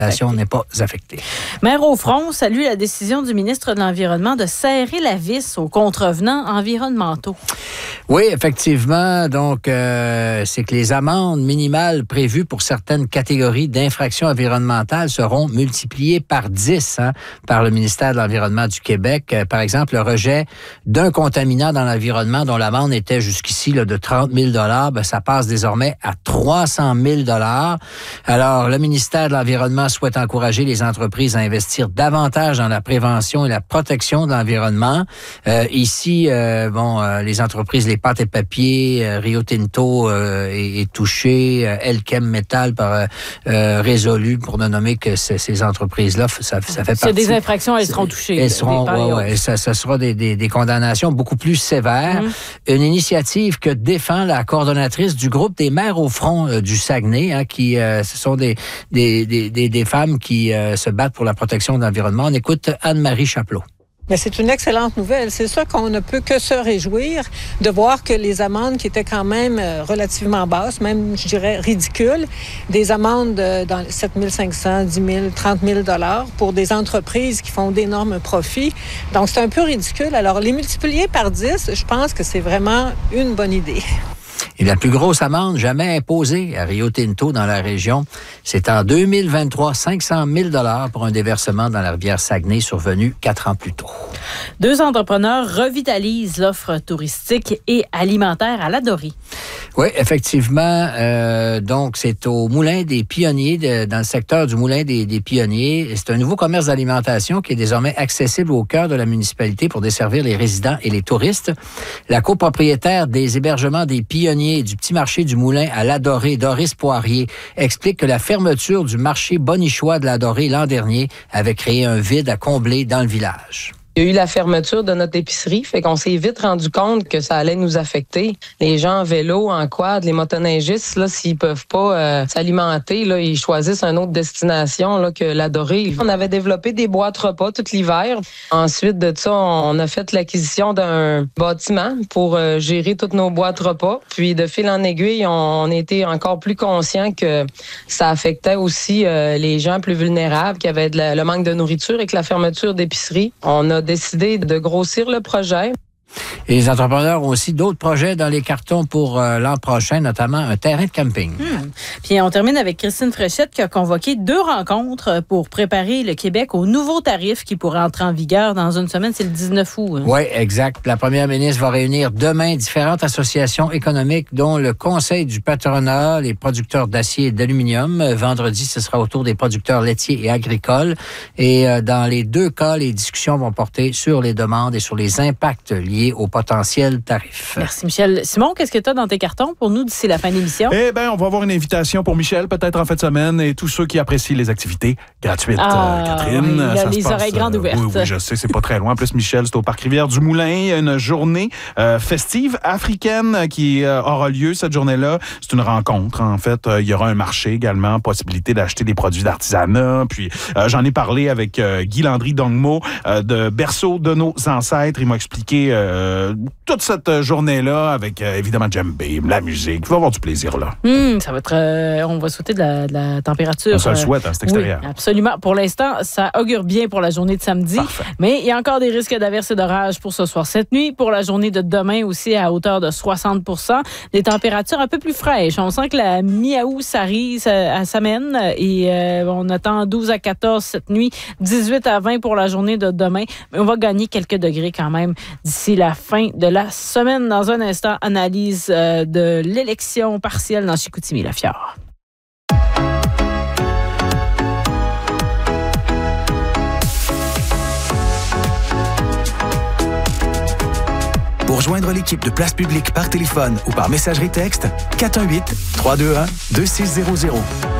n'est pas affectée. Maire au front salue la décision du ministre de l'Environnement de serrer la vis aux contrevenants environnementaux. Oui, effectivement. Donc, c'est que les amendes minimales prévues pour certaines catégories d'infractions environnementales seront multipliées par 10 par le ministère de l'Environnement du Québec. Par exemple, le rejet d'un contaminant dans l'environnement dont l'amende était jusqu'ici de 30 000 $, ça passe désormais à 300 000 $. Alors, le ministère de l'Environnement souhaite encourager les entreprises à investir davantage dans la prévention et la protection de l'environnement. Ici, les entreprises, les pâtes et papiers, Rio Tinto est touché, Elkem Metal par résolu, pour ne nommer que ces entreprises-là, ça fait partie. C'est des infractions, elles seront touchées. Elles seront, ça sera des condamnations beaucoup plus sévères. Une initiative que défend la coordonnatrice du groupe des maires au front du Saguenay, qui ce sont des femmes qui se battent pour la protection de l'environnement. On écoute Anne-Marie Chapelot. Mais c'est une excellente nouvelle. C'est ça qu'on ne peut que se réjouir de voir que les amendes qui étaient quand même relativement basses, même, je dirais, ridicules, des amendes dans 7 500, 10 000, 30 000 $ pour des entreprises qui font d'énormes profits. Donc, c'est un peu ridicule. Alors, les multiplier par 10, je pense que c'est vraiment une bonne idée. Et la plus grosse amende jamais imposée à Rio Tinto dans la région, c'est en 2023, 500 000 $ pour un déversement dans la rivière Saguenay survenu 4 ans plus tôt. 2 entrepreneurs revitalisent l'offre touristique et alimentaire à l'Adorée. Oui, effectivement. Donc, c'est au Moulin des Pionniers, dans le secteur du Moulin des Pionniers. C'est un nouveau commerce d'alimentation qui est désormais accessible au cœur de la municipalité pour desservir les résidents et les touristes. La copropriétaire des hébergements des Pionniers du petit marché du Moulin à l'Adorée, Doris Poirier, explique que la fermeture du marché Bonichois de l'Adorée l'an dernier avait créé un vide à combler dans le village. Il y a eu la fermeture de notre épicerie, fait qu'on s'est vite rendu compte que ça allait nous affecter. Les gens en vélo, en quad, les motoneigistes, là, s'ils peuvent pas s'alimenter, là, ils choisissent une autre destination là, que l'Adorée. On avait développé des boîtes repas tout l'hiver. Ensuite de ça, on a fait l'acquisition d'un bâtiment pour gérer toutes nos boîtes repas. Puis de fil en aiguille, on était encore plus conscients que ça affectait aussi les gens plus vulnérables qui avaient le manque de nourriture et que la fermeture d'épicerie. On a décidé de grossir le projet. Et les entrepreneurs ont aussi d'autres projets dans les cartons pour l'an prochain, notamment un terrain de camping. Puis on termine avec Christine Fréchette qui a convoqué 2 rencontres pour préparer le Québec aux nouveaux tarifs qui pourraient entrer en vigueur dans une semaine. C'est le 19 août. Oui, exact. La première ministre va réunir demain différentes associations économiques, dont le Conseil du patronat, les producteurs d'acier et d'aluminium. Vendredi, ce sera autour des producteurs laitiers et agricoles. Et dans les 2 cas, les discussions vont porter sur les demandes et sur les impacts liés au potentiel tarif. Merci, Michel. Simon, qu'est-ce que tu as dans tes cartons pour nous d'ici la fin de l'émission? Eh bien, on va avoir une invitation pour Michel, peut-être en fin de semaine, et tous ceux qui apprécient les activités gratuites. Catherine, oui, ça les se passe, oreilles grandes ouvertes. Oui, je sais, c'est pas très loin. En plus, Michel, c'est au Parc Rivière-du-Moulin, une journée festive africaine qui aura lieu cette journée-là. C'est une rencontre, en fait. Il y aura un marché également, possibilité d'acheter des produits d'artisanat. Puis, j'en ai parlé avec Guy Landry-Dongmo de Berceau de nos ancêtres. Il m'a expliqué toute cette journée-là avec, évidemment, djembé, la musique. Il va y avoir du plaisir, là. Ça va être... on va souhaiter de la température. On se le souhaite, c'est extérieur. Oui, absolument. Pour l'instant, ça augure bien pour la journée de samedi. Parfait. Mais il y a encore des risques d'averses et d'orages pour ce soir. Cette nuit, pour la journée de demain aussi, à hauteur de 60 %. Des températures un peu plus fraîches. On sent que la mi-août, ça s'amène. Et on attend 12 à 14 cette nuit, 18 à 20 pour la journée de demain. Mais on va gagner quelques degrés quand même d'ici la fin de la semaine. Dans un instant, analyse de l'élection partielle dans Chicoutimi-Lafière. Pour joindre l'équipe de Place Publique par téléphone ou par messagerie texte, 418-321-2600.